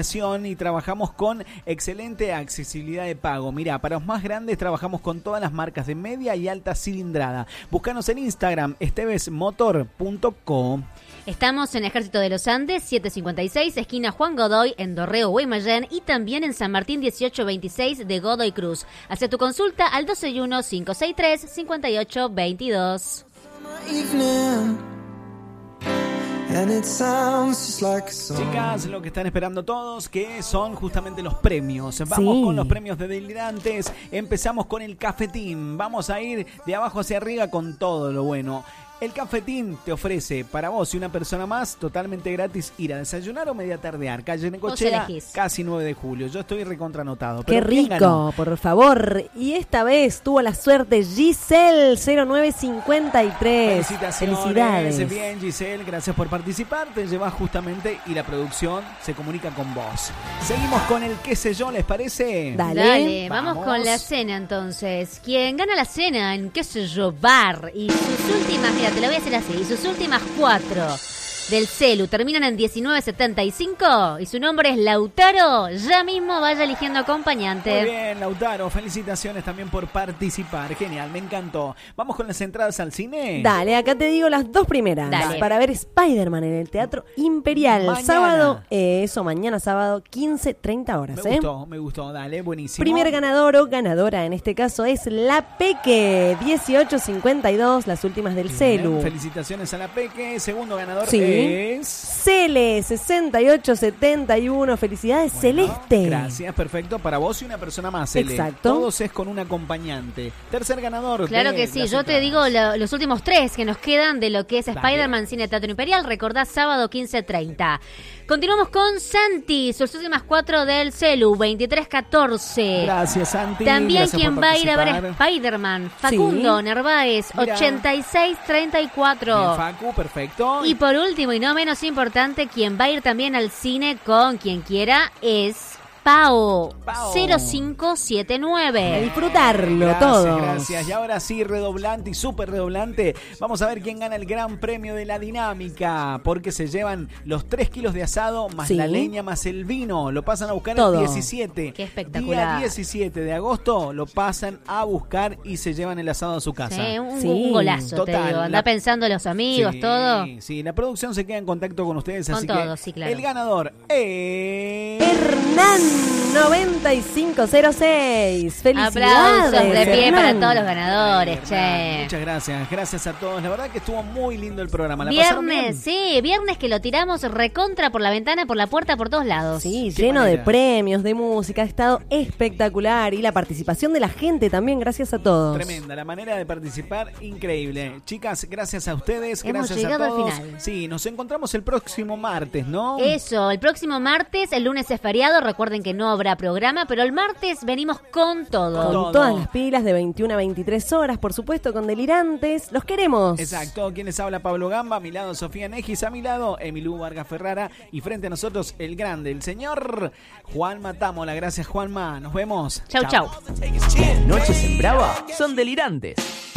y trabajamos con excelente accesibilidad de pago. Mirá, para los más grandes trabajamos con todas las marcas de media y alta cilindrada. Búscanos en Instagram, estevesmotor.com. Estamos en Ejército de los Andes, 756, esquina Juan Godoy, en Dorrego, Guaymallén, y también en San Martín, 1826 de Godoy Cruz. Hace tu consulta al 261-563-5822. Chicas, lo que están esperando todos, que son justamente los premios. Vamos con los premios de Delirantes. Empezamos con el cafetín. Vamos a ir de abajo hacia arriba con todo lo bueno. El cafetín te ofrece para vos y una persona más totalmente gratis ir a desayunar o media tardear. Calle Necochea, casi 9 de julio. Yo estoy recontranotado. ¡Qué rico! Por favor. Y esta vez tuvo la suerte Giselle 0953. Felicidades. Bien, Giselle, gracias por participar. Te llevas justamente y la producción se comunica con vos. Seguimos con el qué sé yo, ¿les parece? Dale. Vamos con la cena entonces. Quien gana la cena en qué sé yo bar y sus últimas, mira, te lo voy a hacer así. Y sus últimas 4 del celu terminan en 1975 y su nombre es Lautaro. Ya mismo vaya eligiendo acompañante. Muy bien, Lautaro. Felicitaciones también por participar. Genial, me encantó. ¿Vamos con las entradas al cine? Dale, acá te digo las 2 primeras. Dale. Para ver Spider-Man en el Teatro Imperial. Mañana. Mañana sábado, 15:30 horas. Me gustó. Dale, buenísimo. Primer ganador o ganadora en este caso es La Peque, 1852, las últimas del celu. Felicitaciones a La Peque. Segundo ganador es Cele, 6871. Felicidades, Celeste. Gracias, perfecto. Para vos y una persona más, Cele. Exacto. Todos es con un acompañante. Tercer ganador. Claro que sí. Yo te digo los últimos 3 que nos quedan de lo que es Spider-Man Cine Teatro Imperial. Recordá, sábado 15:30. Continuamos con Santi, sus últimas 4 del celu, 2314. Gracias, Santi. También gracias quien va a ir a ver Spider-Man, Facundo Narváez, 8634. Bien, Facu, perfecto. Y por último, y no menos importante, quien va a ir también al cine con quien quiera es Pao. 0579. A disfrutarlo todo. Gracias. Y ahora sí, redoblante y súper redoblante. Vamos a ver quién gana el gran premio de la dinámica. Porque se llevan los 3 kilos de asado, más la leña, más el vino. Lo pasan a buscar el 17. Qué espectacular. Día 17 de agosto lo pasan a buscar y se llevan el asado a su casa. Sí, un golazo, total, te digo. Anda pensando los amigos, todo. Sí, la producción se queda en contacto con ustedes. Con así todo, que claro. El ganador es Hernán 9506. Felicidades. Aplausos de pie Hernán. para todos los ganadores, che. Muchas gracias. Gracias a todos. La verdad que estuvo muy lindo el programa. ¿La viernes, viernes que lo tiramos recontra por la ventana, por la puerta, por todos lados. Sí, lleno de premios, de música. Ha estado espectacular. Y la participación de la gente también, gracias a todos. Tremenda. La manera de participar, increíble. Chicas, gracias a ustedes. Hemos gracias llegado a todos. al final. Sí, nos encontramos el próximo martes, ¿no? Eso, el próximo martes. El lunes es feriado. Recuerden que no habrá programa, pero el martes venimos con todo. Con todas las pilas de 21 a 23 horas, por supuesto, con Delirantes. ¡Los queremos! Exacto. ¿Quién les habla? Pablo Gamba. A mi lado, Sofía Negis. A mi lado, Emilú Vargas Ferrara. Y frente a nosotros, el grande, el señor Juanma Támola. Gracias, Juanma. Nos vemos. Chau, chau. Noches en Brava son delirantes.